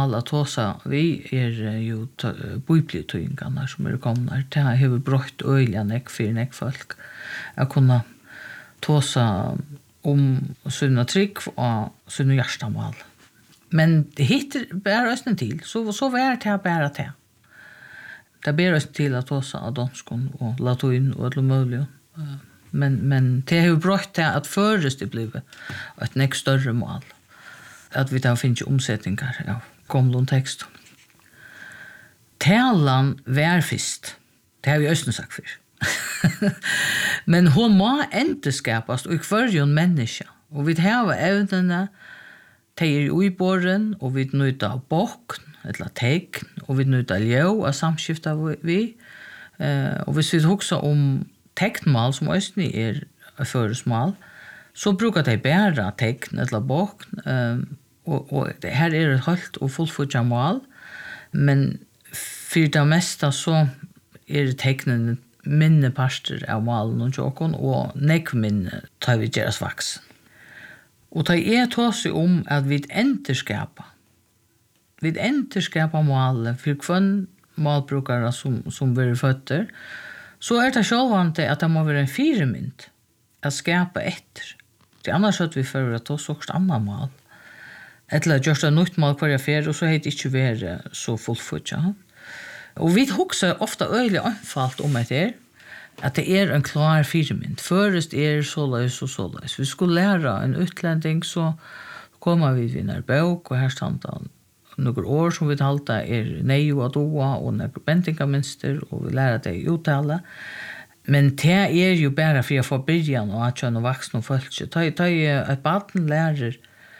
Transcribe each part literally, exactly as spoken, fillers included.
mål att tåsa vi är ju bibeltydningarna som är komna. Det har ju brott öliga näck för näck folk. Jag kunna tåsa om sina trick och sina hjärtamål. Men det hittar bara östen till. Så så var det bara det. Det ber oss till att tåsa av danskon och latin och allt möjligt. Men men det har ju brott det att förrest det blev ett näck större mål. Att vi tar finns omsättningar ja gamla text. Talan var fist. Det har vi östen sagt för. Men hon må inte skapas och för en människa. Och vi har ävnarna till i borren och vi nöta av bock eller tecken och vi nöta ljå av samskifta vi. Eh och hvis vi också om tecknmål som östen är föresmål så brukar de bära tecken eller bock eh och och det här är ett helt och fullföljt mål men för det mesta så är det tecknen minne pastor av malen och jokon och nek minne tar vi deras vax. Och det är tås om att vi enterskapa. Vi enterskapa malen för kvann malbrukare som som blir fötter. Så är det självante att det må vara en firemynt att skapa efter. Det annars att vi för att ta också andra mal. Eller just en nytt mal på affär och så heter det inte vara så fullföljt. Och vi huxar ofta öliga anfallt om att det att det är en klar firmynt. Först är så lös och så lös. Vi skulle lära en utländing så kommer vi vid en bok och här stannar några år som vi halta är nej och doa och några bentingamönster och vi lär det uttala. Men det är ju bara för att få början och att känna vuxna folk. Ta ta ett barn lärer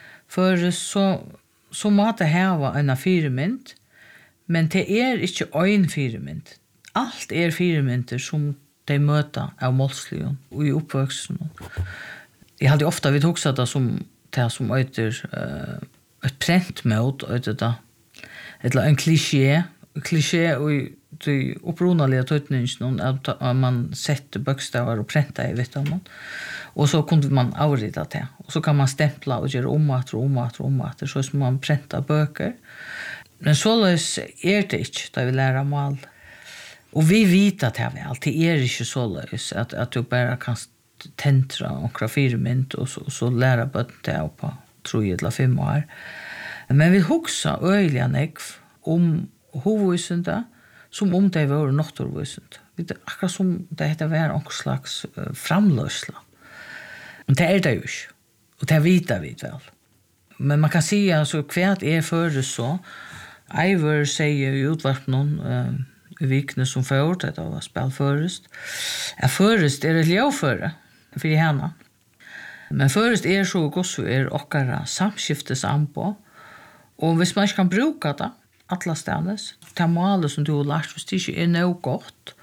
för så så måste det ha en firmynt. Men det är inte en firmynt. Allt är firmynter som de möter av målsligen och i uppvuxen. Jag hade ofta vid också det som det som heter uh, ett prentmål och det eller en kliché, kliché och det upprunaliga tydningen att man sätter bokstäver och pränta i vet man. Och så kunde man avrida det. Och så kan man stämpla och göra om att om att om att så som man präntar böcker. Men så lös är det inte där vi lär mål. Och vi vet att det är alltid är inte så lös att att du bara kan tentra och grafirmynt och så så lära bort det på tre eller fem år. Men vi huxa öliga nekv om huvudvisende som om det var naturvisende. Det är akkurat som det heter var en slags uh, framlösla. Men det är det ju inte. Och det vet vi väl. Men man kan säga alltså kvärt är för så. Ivor säger i utvart någon uh, vikne som förut det var spel först. Ja först är det ljåföre för henne. Men först är så gott så är okkara samskiftesambo. Och hvis man inte kan bruka det alla ställes, ta målet som du har lärt hvis det inte är något gott,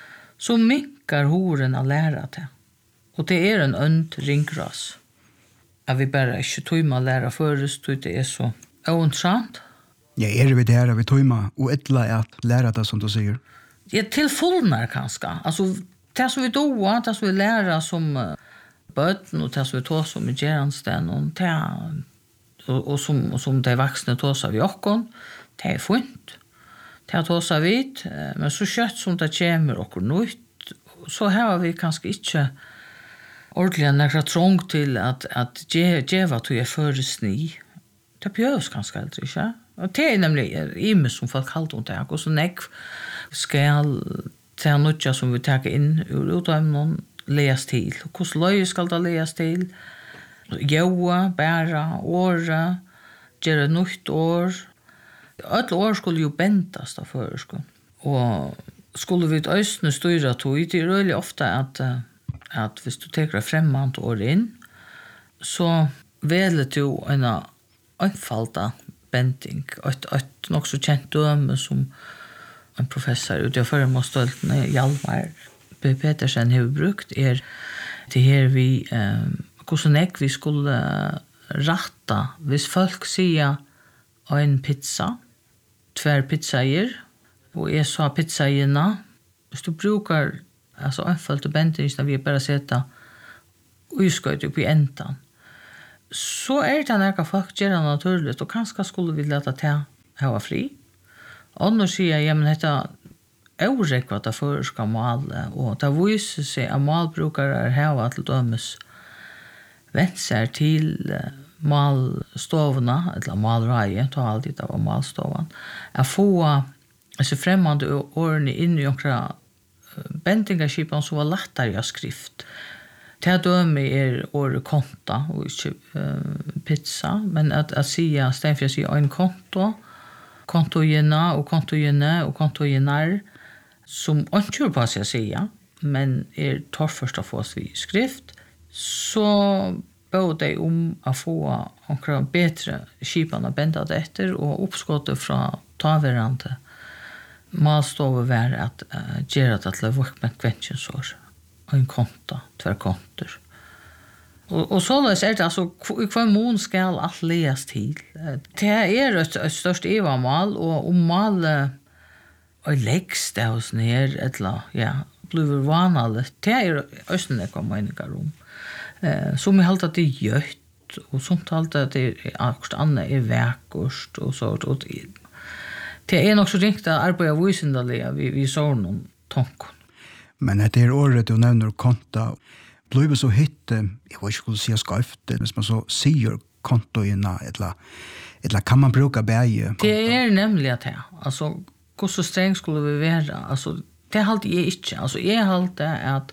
så minkar horen att lära det. Och det är en önd ringras. Att vi bara inte tog lära först, så det är så ointressant. Ja, är vi där vi tog med och ettla att lära det som du säger? Ja, till fullnar kanske. Alltså, det som vi då, det som vi lära som uh, böten och det som vi tar som i geransten och det och, och som, och som de vuxna tar vi också, det är fint. Det tar vi, men så kött som det kommer och nytt, så har vi kanske inte ordentligt några trång till att, att ge, ge vad du är för sni. Det behövs kanske aldrig, inte? Och det är nämligen imen som folk kallar det. Och så nekv skal ta nutja som vi tar in ur utdömnen läs till. Och hur löj skal det läs till? Joa, bära, åra, göra nytt år. Alla år skulle ju bentas då för sko. Och skulle vi östne styra tog det är really ofta att att hvis du tar främmande år in så väljer du en enfalda benting ett ett nog så känt döme som en professor ute för Mostolten Hjalmar B. Petersen har brukt är det här vi eh hur vi skulle rätta hvis folk säger en pizza tvär pizzaer och är så pizzaerna hvis du brukar alltså enfalda benting när vi bara sätta uskött upp i ändan så är det några folk gör naturligt och kanske skulle vi låta ta ha fri. Annars sier jeg, men dette avrekva det føreska malet, og det viser seg at malbrukere har til dømes vent seg til malstovene, eller malreie, ta alltid det var malstoven, at få disse fremmede årene inn i noen bendingarskipen som var lettere av skrift. Til døme er året konta, og ikke uh, pizza, men at, at sier, stedet for å si en konto, kontoene og kontoene og kontoener, som ikke på seg sier, men er torrførst å få oss vid skrift, så bør de om å få noen bedre skipene bendet etter, og oppskottet fra taverande malstove var at uh, gjøre det til workbank kventsjensår, og en konta, tverrkonter. Og, og så er det altså, i hver mån skal alt lees til. Det er et, et størst evamal, og om malet og legst det hos ned, eller, ja, blir vanlig, det er også nekva meninger om. Eh, som er alt at det er gjøtt, og sånt alt at det er akkurat annet er vekkust, og så, og det, det er nok så ringt at arbeid av visendalige, vi, vi så noen tanker. Men det er året du nevner konta, blir så hitt, jeg vet ikke skulle si skafft, hvis man så sier kontoina, eller, eller kan man bruka bæge konta? Det er nemlig at det, altså, hvor så streng skulle vi være, altså, det halte jeg ikke, altså, jeg halte at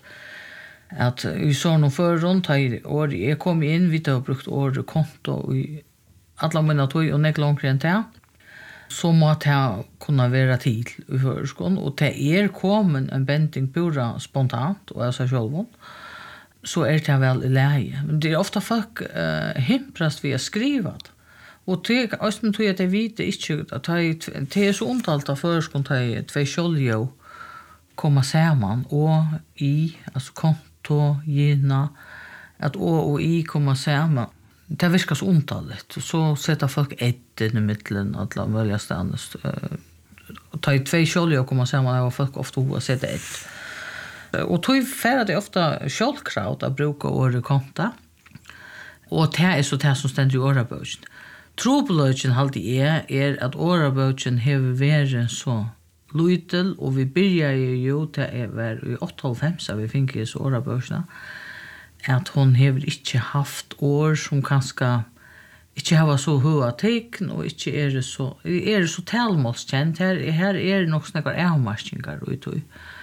at vi så noen før rundt her år, jeg kom inn, vi har brukt året konto i alle mine tog, og nek langt enn det, så må det kunne være tid i førskolen, og det er kommet en bending pura spontant, og jeg sa selv, så er det vel i leie. Men det er ofte folk uh, himprast ved å skrive det. Og det er også tog at jeg vet ikke, at det er så omtalt av førskolen, at det er tve kjølge komme sammen, og i, altså konto, gina, at å og i komme sammen. Det virker så omtalet. Så setter folk ett inn i midtelen, at la velge stedet. Og ta i tve kjølge komme sammen, og folk ofte hoa sette ett. Og tog færre det ofte kjølkraut å bruke året konta. Og det er så det som stender i årebøkken. Trobeløkken alltid er, er at årebøkken har vært så lydel, og vi begynner jo til å være i åttiofem, så vi finner i årebøkken, at hun har ikke haft år som kanskje ikke har så høye tekn, og ikke er så, er så talmålskjent. Her, her er nok snakker avmarskinger og utøy.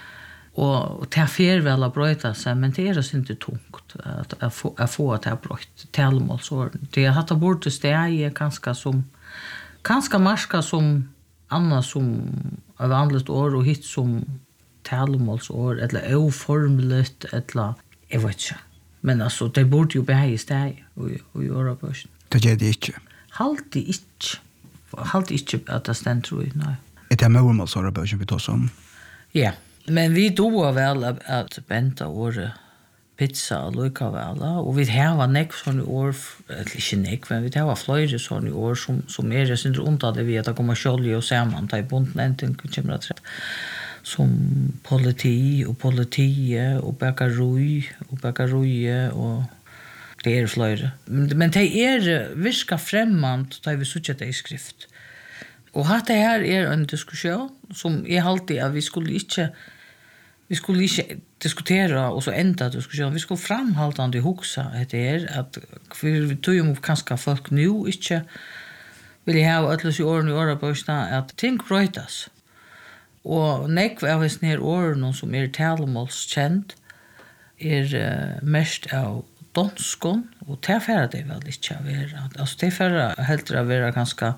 Og det er fer vel å brøyta seg, men det er ikke tungt at, at, få, at få at det er brøyt talmålsåren. Det er hatt bort til steg ganske som, ganske marska som annet som er vanligt år, og hitt som talmålsår, eller uformligt, eller jeg vet ikke. Men altså, det burde jo behe i steg og, og gjøre børsen. Det gjør det ikke? Halt det ikke. Halt det ikke at det stender, tror jeg, nei. Er det mørmålsåret børsen vi tar som? Ja. Men vi doa vel at benta året pizza og lukka vel, og vi hava nekk sånne år, eller ikke nekk, men vi hava flere sånne år som, som er sin rundt det vi at det kommer kjolje og saman, ta i bunden enten kommer at rett, som politi og politiet og bakarui og bakarui og det er flere. Men det er virka fremmant da vi sutja det i skrift. Og hatt det her er en diskusjon som er alltid at vi skulle ikke vi skulle ikke diskutere og så enda diskusjon. Vi skulle framhaltande hugsa det er at vi tog jo kanskje folk nu ikke vil ha øtles i årene i årebørsene at ting brøytas. Og nekv av oss nere årene som er talemålskjent er uh, mest av donskon, og tilfæra det vel ikke av være. Altså tilfæra helter av være ganske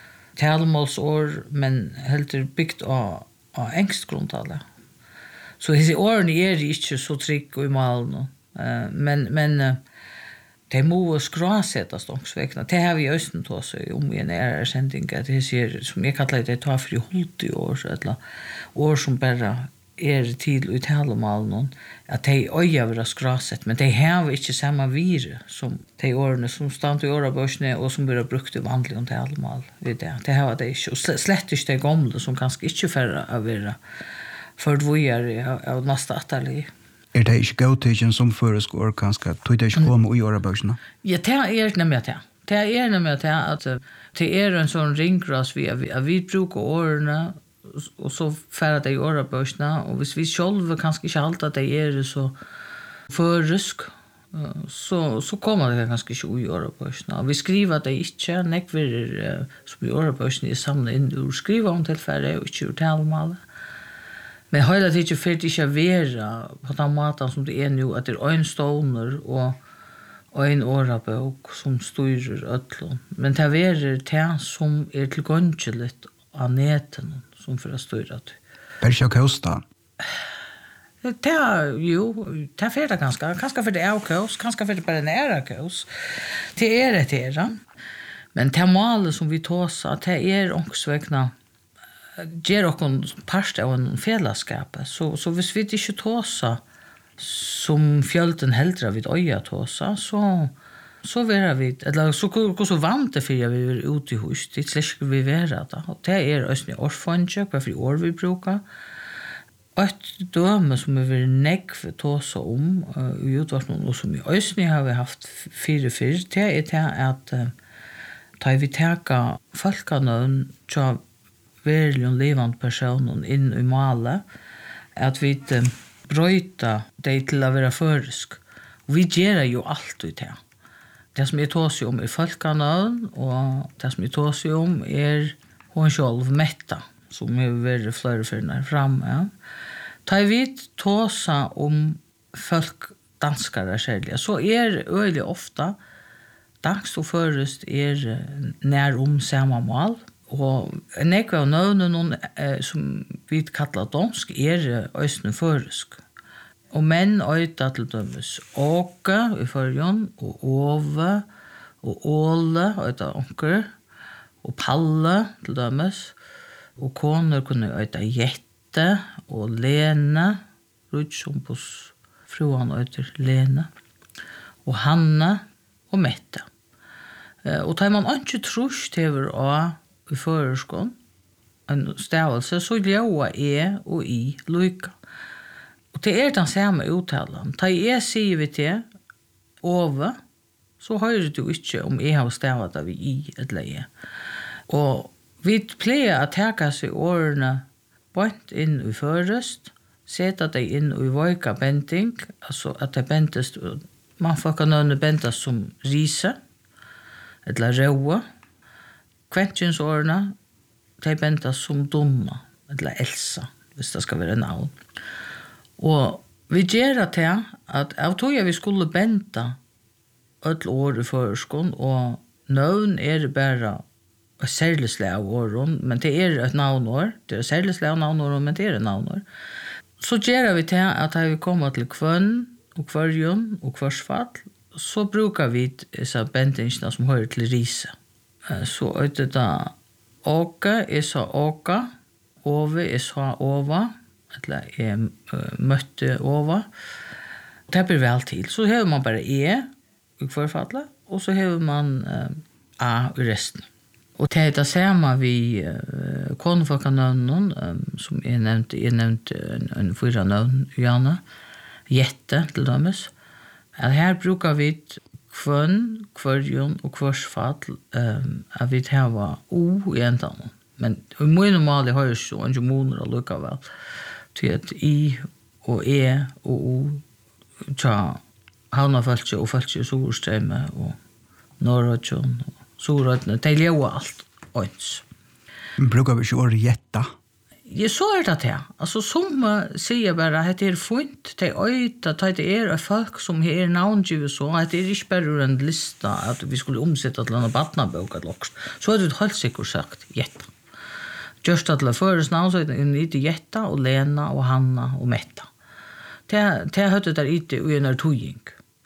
talemålsår, men helter bygd av, av engstgrunntale. Så disse årene er ikke så trygg og i malen, uh, men, men uh, de må skrasettes dongsvekna. Det har vi i Østen til oss om i en ærersending, at det sier, som jeg kallar det, tar for hulti år, eller år som bare er til å tale malen, at de øya vil ha skrasett, men de har ikke samme vire som de årene som stand i årebørsene, og som blir brukt i vanlig om tale mal. Det har de ikke, og slett ikke de gamle, som kanskje ikke får å være fordvøyere av neste atterlig. Er det ikke gautidgen som føreskår kanskje, tog det ikke komme i årebørsene? Ja, det er nemlig det. Det är nämligen att att det är en sån ringgras vi att vi brukar årena och så färra det i årabörsna och hvis vi själva kanske inte allt att det är så förrysk så så kommer det ganska ju i årabörsna. Vi skriver det inte nekver som i årabörsna är samla in ur skriva om tillfälle och inte ur talmal. Men hela tiden för det inte vara på den måten som det är nu att det är en stoner och en årabok som styrer ödlån. Men det är det som är tillgångeligt av näten som för att styra det. Bergsjö Kosta? Det är ju, det är för det ganska, ganska för det är kos, ganska för det bara nära kos. Det är det här. Men det målet som vi tar så det är också vägna ger och en part av en fällskap. Så så hvis vi inte tar så som fjölden heldra vid öja tåsa, så så vera vi, eller så går så vant det för vi är ute i hus, det släcker vi vera da. Och det är ösni orfondje, hva för år vi brukar. Ett döme som vi vill negg för tåsa om, i utvarsmån, och som i ösni har vi haft fyra fyra, det är det att uh, ta vi teka folkanøvn tja verligen levande personen in i male, att vi uh, brøyta det til å være føresk. Vi gjør jo alt ut det. Det som jeg tar seg om er folkanøvn, og det som jeg tar seg om er hun selv Metta, som er vært flere førner fremme. Ja. Ta vi tar seg om folk danskere særlig, så er øyelig ofte dags og førest er nær om samme mål, og nekve av nøvnen noen eh, som vi kallar dansk er øyne føresk. Og menn øyta til dømes åke i førjon, og ove, og åle øyta onker, og palle til dømes, og koner kunne øyta jette, og lene, rutsompos fruan øyter lene, og hanne, og mette. Eh, og tar man ikke trus til å i føreskån, en stavelse, så ljøa er og i lyka. Og det er den samme uttalen. Ta jeg sier vi til over, så hører du ikke om jeg har stavat av i eller jeg. Og vi pleier å teka seg årene bort inn i førest, sette det inn i vøyka bending, altså at det bentes, man får kan nøvne bentas som rise, eller røve, kventsjensårene, de bentas som Donna, eller Elsa, hvis det skal være navn. Og vi gjør det til at jeg tror vi skulle benta alle år i føreskånd, og navn er bare et særlig slag av åren, men det er et navnår, det er et særlig slag av navnår, men det er et navnår. Så gjør vi til at vi kommer til kvønn, og kvørjon, og kvørsfall, så brukar vi disse bentingene som hører til rise. Så er det da åke er så åka, ove er så ova, eller er møtte ova. Det blir vel til. Så har man bare e i forfallet, og så har man uh, a i resten. Og det er det samme vi uh, konefolkanøvnen, um, som jeg nevnte, jeg nevnte en, en fyra nøvn, Janne, Jette til dømes. At her bruker vi kvønn, kvørjon og kvørsfall, um, at vi har o i endan. Men i mye normale har jeg så en måneder og lukka vel. Til at i og e og o tja havna følge og følge Sorstrømme og Norrøtjon og Sorøtene. De lever alt øyns. Men bruker vi ikke året gjetta? Ja, så er det det. Altså, som uh, sier bare at det er funnet, det er øyta, det er folk som er navngivet så, at det er ikke bare en lista at vi skulle omsette til en badnabøk eller også. Så er det helt sikkert sagt gjetta. Just at det føres navn, så er det ikke gjetta og Lena og Hanna og Metta. Det er høyt der ikke i en tøying.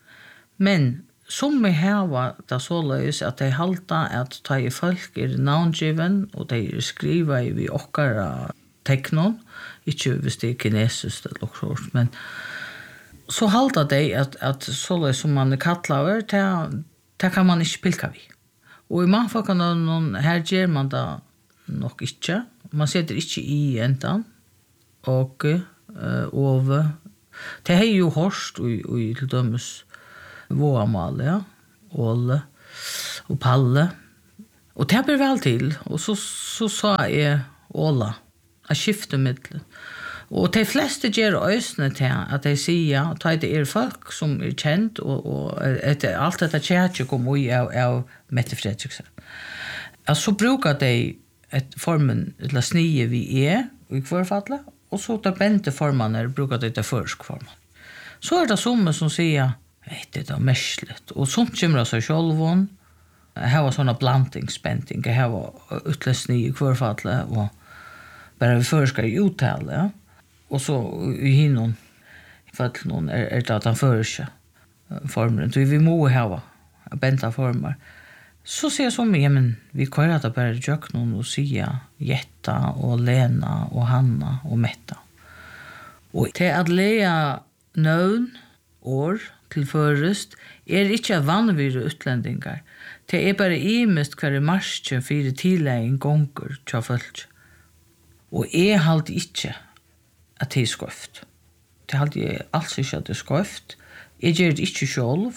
Men som vi har det så løs at de halta at de folk er navngiven og de er skriva i vi okkara teknon, ikke hvis det er kinesisk eller noe, men så halta de at, at så løs som man er kattla over, det kan man ikke pilka vi. Og i mannfolkanøvnen, her gjør man det nok ikke. Man setter ikke i endan, og uh, over. Det er jo hårst og, og til dømes våamal, ja, Åle. och Palle. Och det blev väl till. Och så, så sa jag Åla. Jag skifte mitt. Och de flesta gör ösnet till att de säger att det är folk som är känt och, och ett, allt detta tjärtje kommer i av, av Mette Fredriksen. Så brukar de ett formen eller snige vi är i kvarfalla och så tar bente formaner brukar det ta försk forman. Så är det som som säger det är märsligt och sånt kommer sig självon. Här var såna blandingsspänting, här var utlösning i kvarfalla och bara vi förskar i uttal, ja. Och så i hinnon för att någon är, är det att han förskar formen. Så vi må ha benta former. Så ser jag som, ja, men vi kan ju att bara göra någon och säga Jetta och Lena och Hanna och Metta. Och till att lägga növn, år till förrest är det inte vanvira utländingar. Det är bara imest kvar i marsken för det tilläggen gånger till folk. Och jag halde inte att det är skoft. Det halde jag alls inte att det är skoft. Jag gör det inte själv.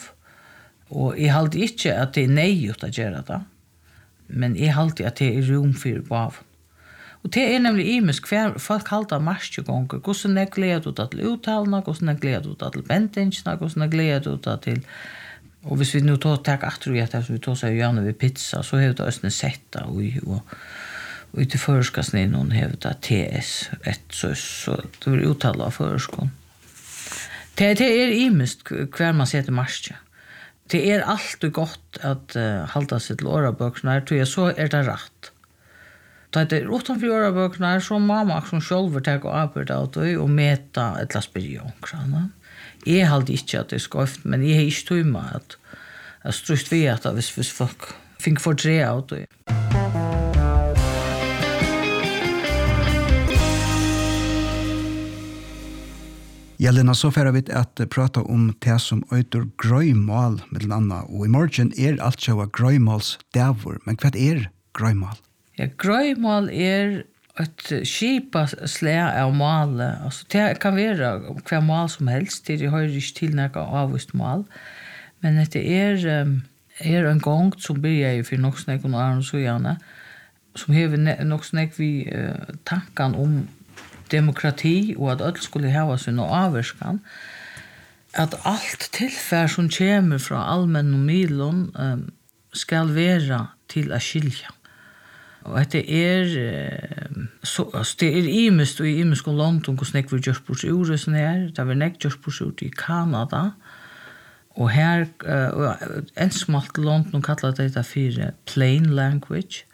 Og jeg halte ikke at det er nøyut å gjøre det, men jeg halte at det er rom for bav. Og det er nemlig imisk, hver folk halte marsjegonger, hvordan er gleder du til uttalene, hvordan er gleder du til bentingene, hvordan er gleder du til, og hvis vi nå tar takk etter og etter, så vi tar seg gjerne ved pizza, så har vi da også sett det, og, og i til føreskasene noen har vi da T S, et, så, så det vil uttale av føreskån. Det, det er imisk hver man setter marsje. Det är alltid gott att uh, hålla sig till åraböckerna, tror jag, så är det rätt. Det är utanför åraböckerna som mamma som själv tar och arbetar åt det och mäta ett lasperion. Jag hade inte att det är skoft, men jag har inte tog med att jag strust vet att hvis, hvis folk fick för tre åt det. Jelena, så får vi att prata om det som öter gröjmal med anna. Och i morgon är allt så att gröjmals dävor. Men vad är gröjmal? Ja, gröjmal är ett skipa slä av mal. Alltså, det kan vara hver mal som helst. Det har ju inte till några avvist mal. Men det är, är en gång som börjar för något snäck och några så gärna. Som har något snäck vid uh, tanken om demokrati och att allt skulle ha sin avvärskan. Att allt tillfär som kommer från allmän och milon um, ska vara till att skilja. Och att det är uh, så, alltså det är imest och i imest och London och snäck vi just på sig här. Det var näck just på sig i Kanada. Och här uh, en smalt London kallar det för plain language.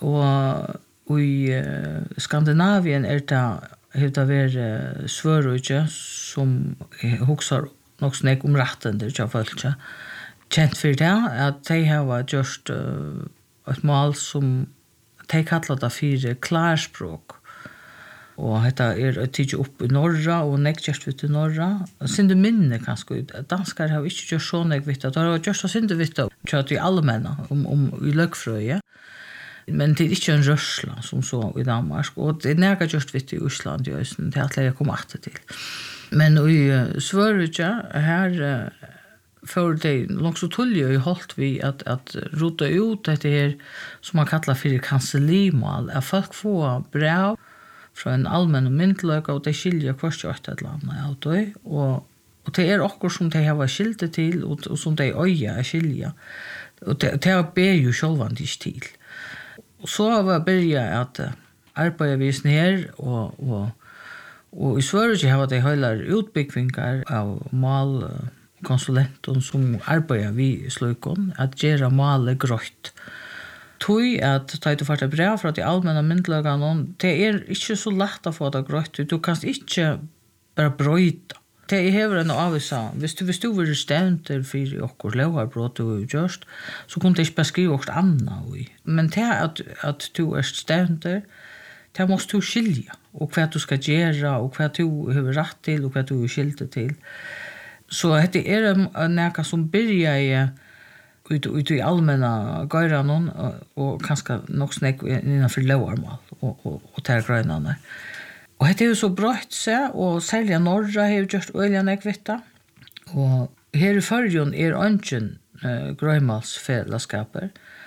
Och i uh, Skandinavien är det hur det var svörröjde som huxar nog snäck om rätten där jag följde. Känt för det att de har just uh, ett mål som de kallar det för klarspråk. Och det är ett tid upp i norra och näckjast vid i norra. Sinde minne kanske. Danskar har inte gjort så näck vitt. Det har just att sinde vitt att i allmänna om, om i lökfröje. Men det är inte en rörsla som så i Danmark. Och det är näga just vitt i Island i Östen. Det är att jag kommer att till. Men i uh, Sverige här uh, för det långt så tulliga i hållt vi att, att rota ut det här som man kallar för kancellimal. Att folk får brev från en allmän och myndlöka och det skiljer först och ett eller annat. Och, och det är också som det har skilt till och, och som det öja är skilja. Och det, det ber ju självande till. Och så har jag börjat att arbeta vid ner och, och, och i Sverige har det hela utbyggningar av malkonsulenten som arbetar vid slökon att göra malet grått. Tui att ta ut farta brev från de allmänna myndlögarna, det är inte så lätt att få det grått. Du kan inte bara bryta. Det är hever en avvisa. Hvis du, hvis du vill stämter för okkur lovarbrott du har gjort, så kan du inte beskriva också annat. Men det att, att du är stämter, det måste du skilja. Och vad du ska göra, och vad du har rätt till, och vad du har skilt till. Så det är något som börjar i ut ut i allmänna gøyranon och, och kanske nog snäck innanför lovarmal och och och där gröna. Och det är ju så brått så och sälja norra har just öljan ekvitta. Och här i förjon är ungen uh, grömals fällskaper.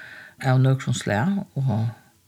av nøkronslæ, og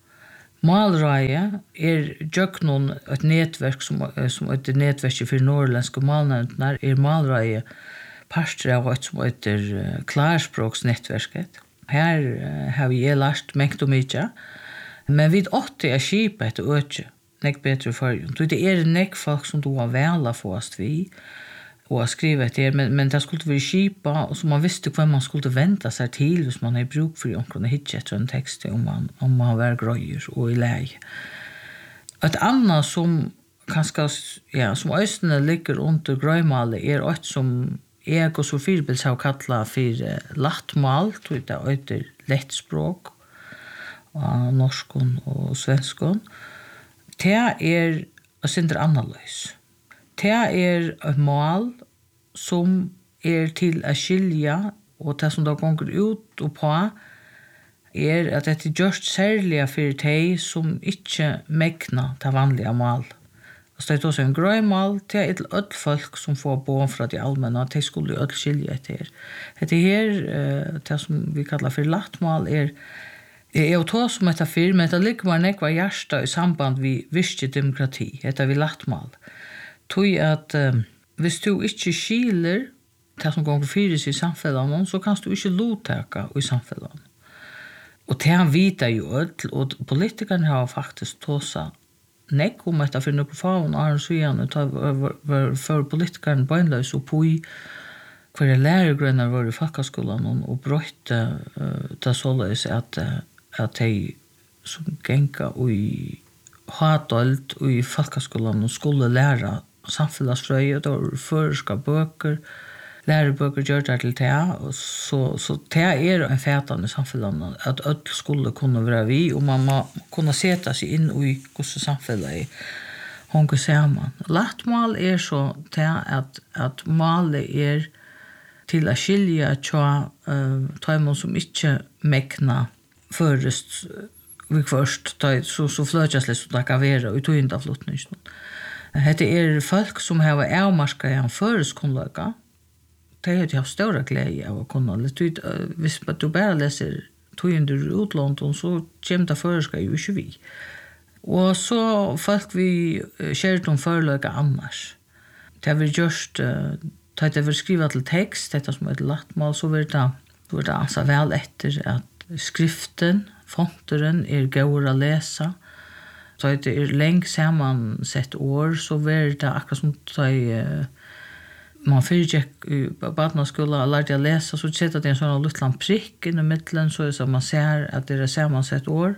malrøye er jøknon et nettverk som, som et nettverk for norrlandske malnevntene, er malrøye parster av et som heter klarspråksnettverket. Her uh, har vi lært mengt og mykje, men vi åtte er kjipet etter øke, nek bedre for jo. Det er nek folk som du har vel å få oss vi, og har skrivet det, men, men det skulle være kjipa, og så man visste hva man skulle vente seg til hvis man har bruk for noen hitje etter en tekst om man, om man har vært grøyer og i leie. Et annet som kanskje, ja, som østene ligger under grøymalet er et som jeg og Sofie Bils har kallet for lattmal, tror jeg det er lettspråk, av norskon og svenskon. Det er å sindre annerledes. Det er et mål som er til å skilja, og det som da gonger ut og på, er at det er gjørst særlig for de som ikke megner det vanlige mål. Så det er også en grøymål, det er et ødel folk som får bån fra de allmänna, de skulle ødel skilja etter. Det her, det som vi kallar for lattmål, er Jeg er jo tå som etter fyr, men det ligger bare nekva hjärsta i samband vi visste demokrati, etter vi lattmal. Tog at um, hvis du ikke skiler det som gonger fyres i samfellan, så kan du ikke lovtaka i samfellan. Og det han vita jo ødel, og politikerne har faktisk tåsa nekk om etter fyr noe faun, Arne Sujan, for politikerne bøgnløs og poi hver lærergrønner var i fakkaskolan og brøyte uh, det såleis at uh, at de som genka i hadølt og i folkeskolen og skulle lære samfunnsfrøye, det var føreska bøker, lærebøker gjør det til det, og så, så det er en fætende samfunnet, at alle skulle kunne være vi, og man må kunne sette seg inn i hvordan samfunnet honker sammen. Lattmål er så det at, at målet er til å skilje tja uh, tøymon som ikke mekna förrest vi först så så flöjas det så där kan vara ut och inte flottning. Det är folk som har avmarska en föreskonlöka. Det är ju stora glädje av att kunna lite hvis du bara läser tvåhundra utlånt och så kommer det föreska ju inte vi. Och så folk vi kört om förlöka annars. Det har vi just ta det vill skriva till text detta som ett lattmål så vill det då det alltså väl efter att skriften, fonteren er gauer å lese. Så det er lengt sammansett år, så er det akkurat som da man fyrtjekk i badnaskolen og lærte å lese, så setter det en sånn luttland prikk inn i midtelen, så er det så man ser at det er sammansett år.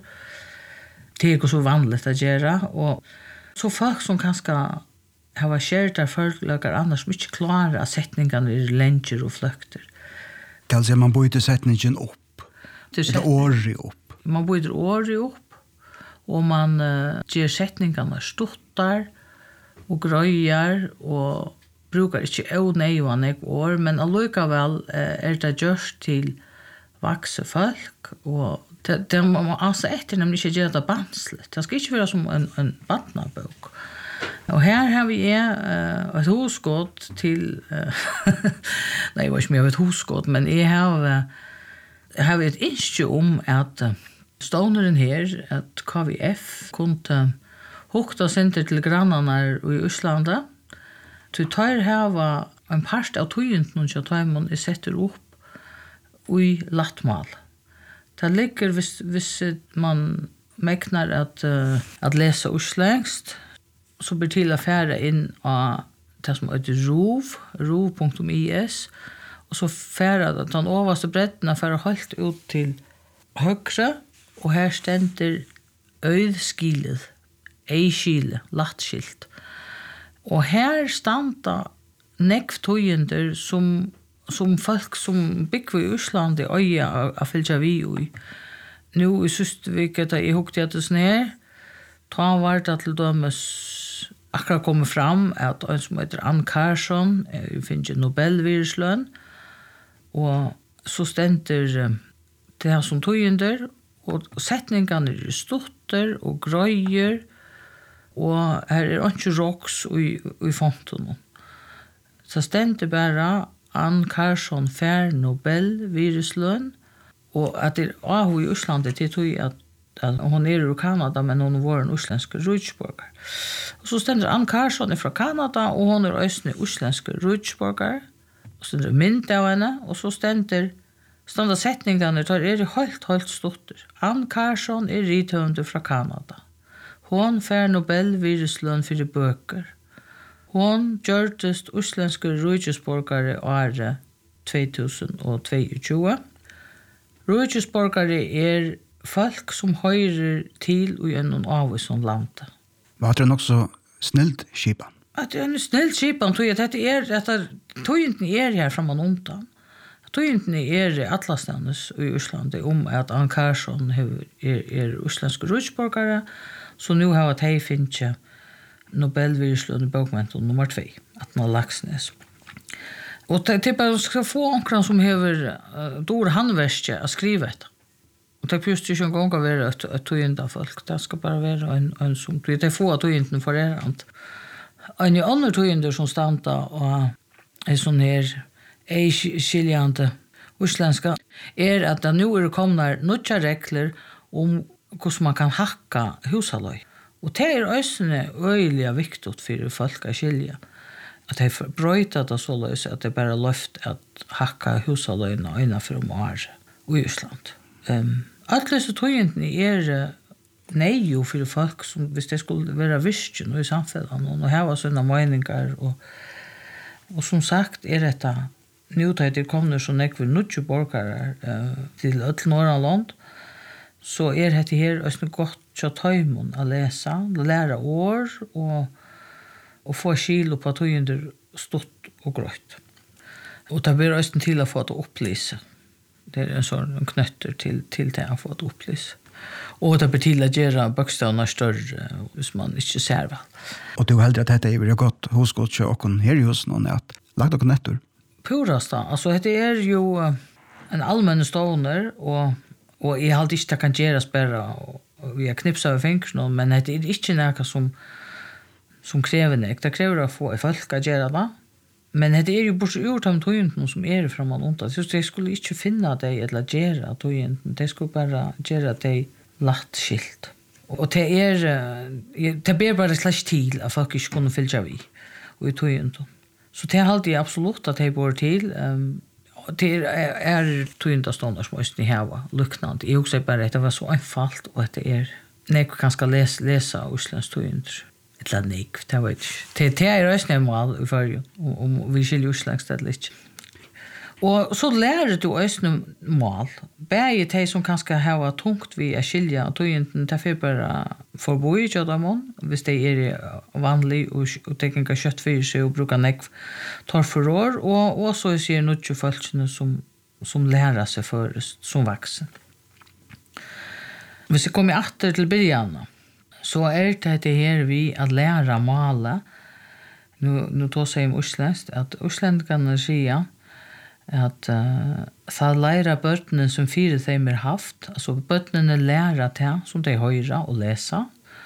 Det er ikke så vanligt å gjøre, og så folk som kanskje har skjert der følger annars som ikke klarer at setningene er lenger og fløkter. Det er altså man bøyde setningen opp. Det er året opp. Man bøyder året opp, og man uh, gjør setningene stuttar og grøyer, og brukar ikke øvneivann jeg år, men allikevel uh, er det gjørst til vakse folk, og det, det må man altså etter nemlig ikke gjøre det banslet. Det skal ikke være som en, en badnabok. Og her har vi uh, et hosgått til, uh, nei, jeg var ikke mye av et hosgått, men jeg har uh, Jeg har et innskje om at ståneren her, at K V F kunne hukta senter til grannene i Øslandet. Du tar her en part av tøyenten og tøymon er setter opp i lattmal. Det ligger hvis, hvis man meknar at, uh, at lese uslengst, så blir til å fære inn av det som heter rov, rov punktum is, og så færa den overste breddene færa holdt ut til høyre, og her stender øydskilet, eiskile, lattskilt. Og her standa nekv tøyender som, som folk som bygger i Øsland i øya av fylgja vi i. Nå i Søstevik, da jeg hukte at det sned, ta var det til dømes akkurat kommet fram at en som heter Ann Carson, jeg finner Nobelvirslønn, og så stender det her som tøyender, og setningene er stutter og grøyer, og her er ikke roks i, i fonten. Så stender bare Ann Carson fær Nobel viruslønn, Och att det är i Island det tror jag att att hon är ur Kanada men hon var en isländsk rutsborgare. Och så ständer Ann Carson är från Kanada och hon är östne isländsk rutsborgare. Och så är det mynd av henne och så ständer standa setningarna tar är det helt helt stort. Ann Carson är rithöfundur från Kanada. Hon får Nobelvirslön för böcker. Hon gjørtest isländsk rutsborgare år tjugohundratjugotvå. Rutsborgare är folk som høyrer til og gjennom av i sånn landet. Var det nok så snilt skipan? At det er en snilt skipan, tror jeg at det er, at tøyenten er her framan undan. Tøyenten er atlastandes i Island om at Ann Carson er, er islandske rutsborgare, så nu har de finnet Nobelvirslön i bokmenten nummer två, at nå Laksnes. Og det er bare skal få omkring som hever uh, dår handverske å skrive etter. Och det just ju en gång att vara ett ett tujinda folk. Det ska bara vara en en som det är få tujinten för det rent. En annan tujinder som stanta och är sån här är skiljande isländska är att det nu är komna nya regler om hur man kan hacka husaloj. Och det är ösne öliga viktigt för folk att skilja. Att det bröta det så lös att det bara löft att hacka husalojna innanför år i Island. Um, Alla så tøyenten er nejo for folk som hvis det skulle være visken i samfunnet og hava sånne meningar og, og som sagt er dette nu da det kommer så nekve nutje borgare uh, til öll Norrland så er dette her også godt til tøymon å lese, lære år og, og få kilo på tøyender stort og grøtt. Og det blir også til å få det opplyse. Det är en sån knötter till till det att få ett upplys. Och det betyder att göra bokstäverna större hvis man inte ser väl. Och du heldur att det är väl gott hos gott och kon här just någon att lagt och knötter. Purasta, alltså det är ju en allmän stoner och och jag har inte kan göra spärra och vi har knipsat över fingrarna men det är inte något som som kräver det. Det kräver att få folk att göra det. Men det är ju bara gjort av tøyenten som är framan undan. Så jag skulle inte finna det eller göra tøyenten. Det skulle bara göra det latt skilt. Och det är det blir bara slash till att folk inte kunde fylla vi och i tøyenten. Så det är alltid absolut att det bor till. Um, det är tøyenten stående som måste ni ha luknande. Jag också bara att det var så enfalt och att det är när jag kan ska läsa läsa isländsk tøyenter. Eller nek, det vet jeg. Det er også nemlig i førje, om vi skiljer utslags det litt. Og så lærer du også mål. Begge de som kanskje har tungt vi er skilja og tøyenten, det er bare forbo i kjødamon, hvis de er vanlig og, og de kan kjøtt for seg og bruker nek tar for år, og også sier nødvendig folkene som, som lærer seg først som vaksen. Hvis jeg kommer etter til begynnelsen, så er det det her vi at læra mala. Nu, nu tar seg om Øslandsk, at Øsland kan säga at uh, það læra börnen som fire þeim er haft, altså börnene læra det som de høyra og lesa.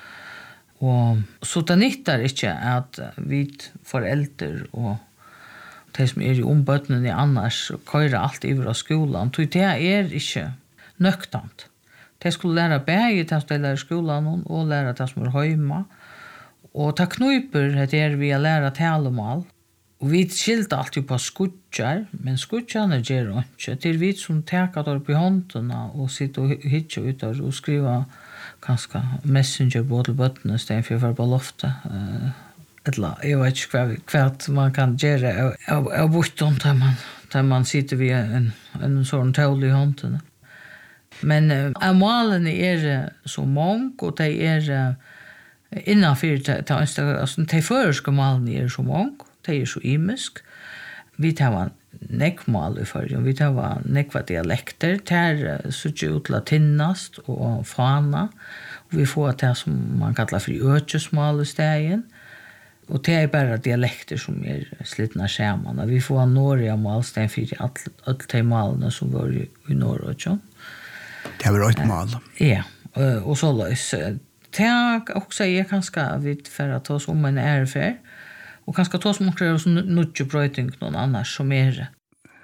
Og så det nyttar ikke at vi foreldre og de som er i ombøtnene annars køyra alt iver av skolan, så det er ikke nøktant. De skulle læra bæge til å lære skolan og læra til som er høyma. Og ta knuiper det er vi å lære talemål. Og vi skilte alltid på skudjar, men skudjarna gjør ikke. Det er vi som teker der på håndene og sitter og hitjer ut der og skriver kanskje messenger på til bøttene stedet for å være på loftet. Eller jeg vet ikke hva, hva man kan gjøre av bortom der man, der man sitter ved en, en sånn tål i håndene. Men uh, målene er så mange, og de er uh, innenfor til altså, de føreske målene er så mange, de er så imisk. Vi tar nekkmål i førjen, vi tar nekva dialekter, der uh, sutter ut latinast og fana, og vi får det som man kallar for økesmål i stegen, og det er bare dialekter som er slitna skjermene. Vi får norge mål stegen for alle de målene som var i, i Norge. Det var ett mål. Ja, och så lös. Det är också jag kanske vid för att ta oss om en ärfär och kanske ta oss mot det som nutje bröting någon annars som är.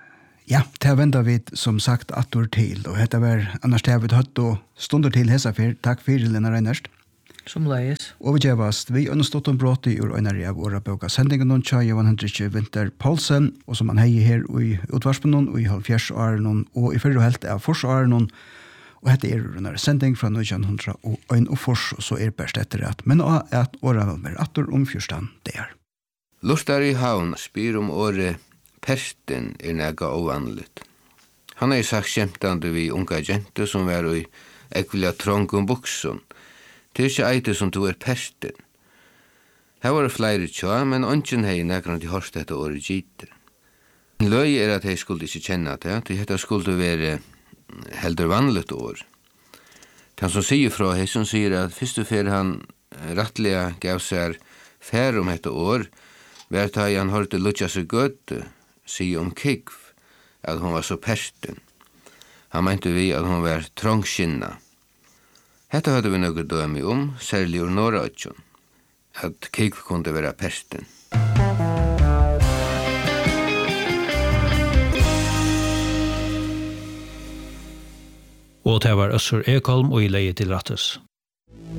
Ja, det venter vi som sagt attor til, og dette var annars det har vi hatt og stunder til hesa fyr. Takk for Lena Reinerst. Som leis. Og vi gjevast, vi understått om brått i ur øynari av åra boka sendingen noen tja, Johan Hendrik Winter Paulsen, og som han heier her i utvarspen noen, og i halvfjers år noen, og i fyrre helt av fors år noen, og dette er under sending fra nitton hundre og ein og fors, og så er best etter at, men også at åra vel mer attor om fyrstan det er. Lustar i havn spyr om året Persten er nega ovanligt. Han har sagt kjemtande vi unga jente som var i ekvilja trångum buksun. Det er ikke eite som du er Persten. Her var det flere tja, men ongen hei nekran til hørst dette året gitter. Løy er at hei skulle ikke kjenne det, til dette skulle være heldur vanligt år. Han som sier fra hei som sier at fyrst og fyrir han rattlega gav seg fær om dette år, var ta han hørte lutja seg gøtt, sier om kikv, at hon var så Persten. Han mente vi at hon var trångskinna. Hetta hadde vi noe dømi om, særlig ur Norrøtjon, at kikv kunde være Persten. Og det var Øssur Ekholm og i leie til Rattes.